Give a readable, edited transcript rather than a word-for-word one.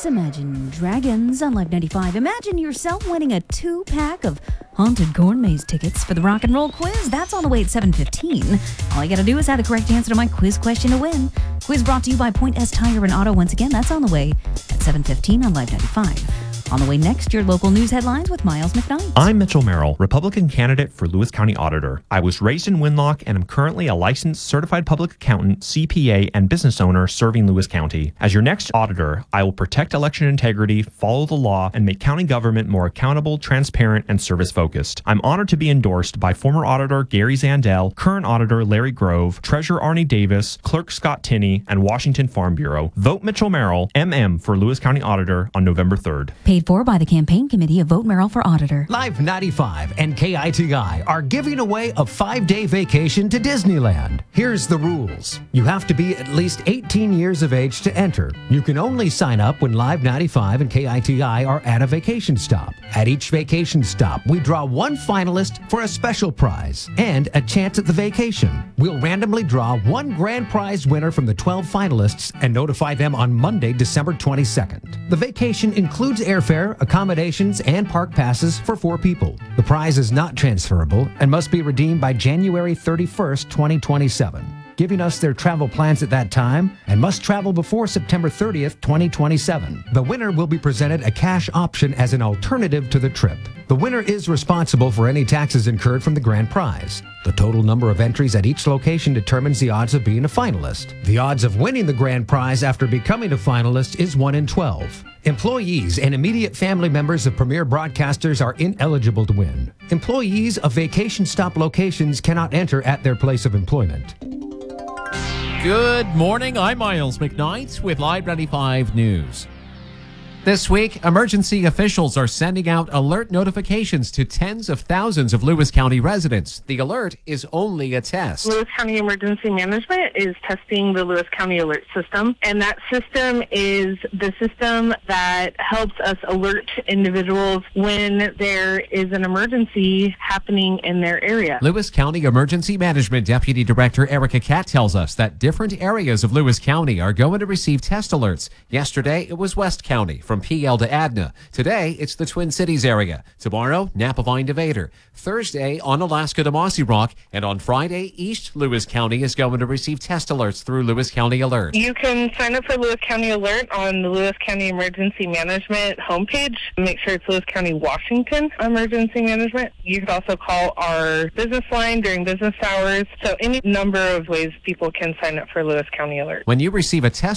It's Imagine Dragons on Live 95. Imagine yourself winning a 2-pack of Haunted Corn Maze tickets for the Rock and Roll Quiz. That's on the way at 7:15. All you got to do is have the correct answer to my quiz question to win. Quiz brought to you by Point S Tire and Auto. Once again, that's on the way at 7:15 on Live 95. On the way next, your local news headlines with Miles McKnight. I'm Mitchell Merrill, Republican candidate for Lewis County Auditor. I was raised in Winlock and am currently a licensed certified public accountant, CPA, and business owner serving Lewis County. As your next auditor, I will protect election integrity, follow the law, and make county government more accountable, transparent, and service-focused. I'm honored to be endorsed by former auditor Gary Zandel, current auditor Larry Grove, treasurer Arnie Davis, clerk Scott Tinney, and Washington Farm Bureau. Vote Mitchell Merrill, MM, for Lewis County Auditor on November 3rd. Paid for by the campaign committee of Vote Merrill for Auditor. Live 95 and KITI are giving away a 5-day vacation to Disneyland. Here's the rules. You have to be at least 18 years of age to enter. You can only sign up when Live 95 and KITI are at a vacation stop. At each vacation stop, we draw one finalist for a special prize and a chance at the vacation. We'll randomly draw one grand prize winner from the 12 finalists and notify them on Monday, December 22nd. The vacation includes airfare, accommodations, and park passes for 4 people. The prize is not transferable and must be redeemed by January 31st, 2027. Giving us their travel plans at that time and must travel before September 30th, 2027. The winner will be presented a cash option as an alternative to the trip. The winner is responsible for any taxes incurred from the grand prize. The total number of entries at each location determines the odds of being a finalist. The odds of winning the grand prize after becoming a finalist is 1 in 12. Employees and immediate family members of premier broadcasters are ineligible to win. Employees of vacation stop locations cannot enter at their place of employment. Good morning. I'm Miles McKnight with Live 95 News. This week, emergency officials are sending out alert notifications to tens of thousands of Lewis County residents. The alert is only a test. Lewis County Emergency Management is testing the Lewis County Alert System, and that system is the system that helps us alert individuals when there is an emergency happening in their area. Lewis County Emergency Management Deputy Director Erica Catt tells us that different areas of Lewis County are going to receive test alerts. Yesterday, it was West County, from PL to Adna. Today, it's the Twin Cities area. Tomorrow, Napavine to Vader. Thursday, Onalaska to Mossy Rock. And on Friday, East Lewis County is going to receive test alerts through Lewis County Alert. You can sign up for Lewis County Alert on the Lewis County Emergency Management homepage. Make sure it's Lewis County, Washington Emergency Management. You can also call our business line during business hours. So any number of ways people can sign up for Lewis County Alert. When you receive a test